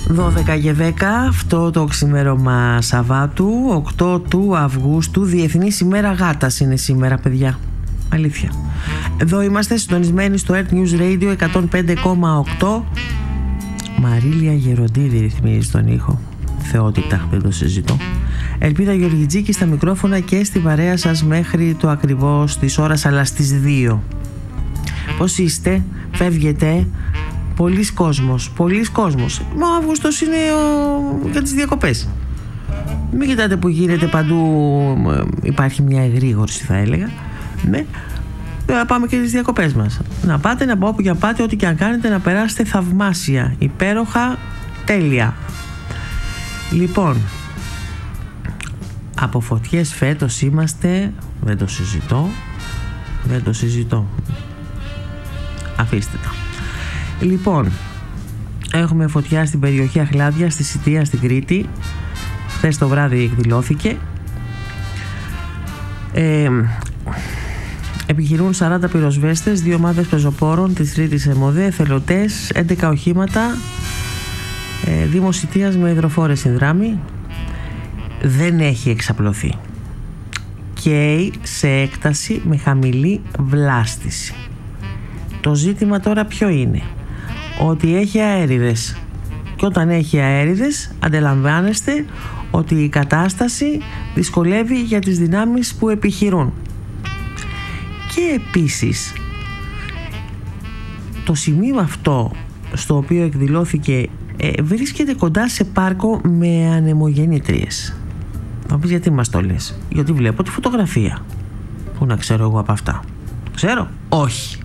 12 και 10, αυτό το ξημέρωμα Σαββάτου, 8 του Αυγούστου, Διεθνής ημέρα γάτας είναι σήμερα, παιδιά. Αλήθεια. Εδώ είμαστε συντονισμένοι στο Earth News Radio 105,8. Μαρίλια Γεροντίδη ρυθμίζει τον ήχο. Θεότητα, δεν το συζητώ. Ελπίδα Γεωργιτζίκη στα μικρόφωνα και στη παρέα σας μέχρι το ακριβώς της ώρας, αλλά στις 2. Πώς είστε, φεύγετε? Πολλής κόσμος. Μα ο Αύγουστος είναι για τις διακοπές. Μην κοιτάτε που γίνεται παντού, υπάρχει μια εγρήγορση, θα έλεγα. Ναι, πάμε και τις διακοπές μας. Να πάτε, να πάω όπου και να πάτε, ό,τι και αν κάνετε, να περάσετε θαυμάσια, υπέροχα, τέλεια. Λοιπόν, από φωτιές φέτος είμαστε, δεν το συζητώ. Αφήστε τα. Λοιπόν, έχουμε φωτιά στην περιοχή Αχλάδια, στη Σιτία, στην Κρήτη. Χθες το βράδυ εκδηλώθηκε. Επιχειρούν 40 πυροσβέστες, 2 ομάδες πεζοπόρων της Τρίτης ΕΜΟΔΕ, εθελοντές, 11 οχήματα, Δήμο Σιτίας με υδροφόρες συνδράμοι. Δεν έχει εξαπλωθεί. Καίει σε έκταση με χαμηλή βλάστηση. Το ζήτημα τώρα ποιο είναι? Ότι έχει αέριδες. Και όταν έχει αέριδες, αντιλαμβάνεστε ότι η κατάσταση δυσκολεύει για τις δυνάμεις που επιχειρούν. Και επίσης, το σημείο αυτό στο οποίο εκδηλώθηκε βρίσκεται κοντά σε πάρκο με ανεμογεννήτριες. Θα πεις γιατί μας το λες? Γιατί βλέπω τη φωτογραφία. Πού να ξέρω εγώ από αυτά? Ξέρω? Όχι.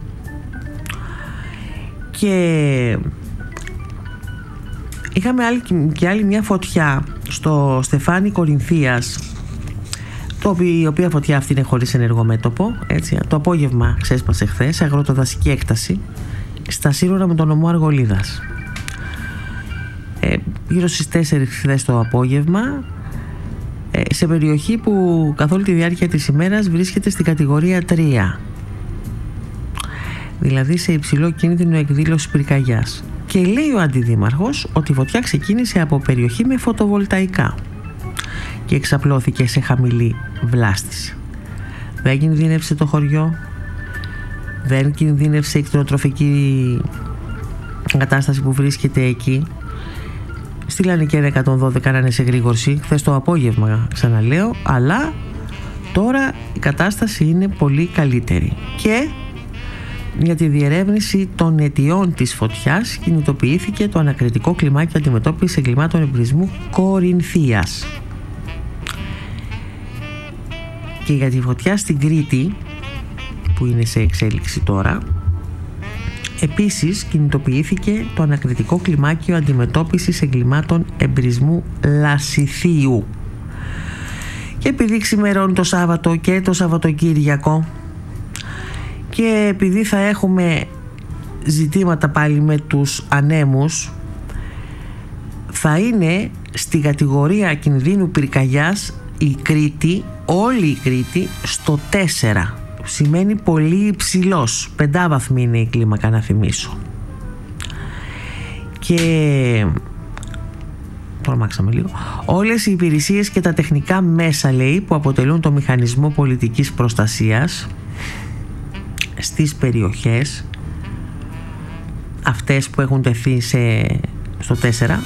Και είχαμε άλλη μια φωτιά στο Στεφάνι Κορινθίας, η οποία φωτιά αυτή είναι χωρίς ενεργό μέτωπο, έτσι. Το απόγευμα ξέσπασε χθες, αγροτοδασική έκταση, στα σύνορα με τον νομό Αργολίδας. Γύρω στις 4 χθες το απόγευμα, σε περιοχή που καθ' όλη τη διάρκεια της ημέρας βρίσκεται στην κατηγορία 3, δηλαδή σε υψηλό κίνδυνο εκδήλωση πυρκαγιάς. Και λέει ο αντιδήμαρχος ότι η φωτιά ξεκίνησε από περιοχή με φωτοβολταϊκά και εξαπλώθηκε σε χαμηλή βλάστηση. Δεν κινδύνευσε το χωριό, δεν κινδύνευσε η κτηνοτροφική κατάσταση που βρίσκεται εκεί. Στείλανε και 112 να είναι σε γρήγορση χθες το απόγευμα, ξαναλέω, αλλά τώρα η κατάσταση είναι πολύ καλύτερη. Και για τη διερεύνηση των αιτιών της φωτιάς κινητοποιήθηκε το ανακριτικό κλιμάκιο αντιμετώπισης εγκλημάτων εμπρισμού Κορινθίας. Και για τη φωτιά στην Κρήτη, που είναι σε εξέλιξη τώρα, επίσης κινητοποιήθηκε το ανακριτικό κλιμάκιο αντιμετώπισης εγκλημάτων εμπρισμού Λασιθίου. Και επειδή ξημερώνει το Σάββατο και το Σαββατοκύριακο, και επειδή θα έχουμε ζητήματα πάλι με τους ανέμους, θα είναι στην κατηγορία κινδύνου πυρκαγιάς η Κρήτη, όλη η Κρήτη, στο 4. Σημαίνει πολύ υψηλός. 5βαθμη είναι η κλίμακα, να θυμίσω. Και τρομάξαμε λίγο. Όλες οι υπηρεσίες και τα τεχνικά μέσα, λέει, που αποτελούν το μηχανισμό πολιτικής προστασίας στις περιοχές αυτές που έχουν τεθεί στο 4,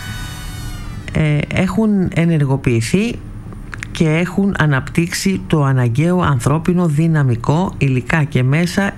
έχουν ενεργοποιηθεί και έχουν αναπτύξει το αναγκαίο ανθρώπινο δυναμικό, υλικά και μέσα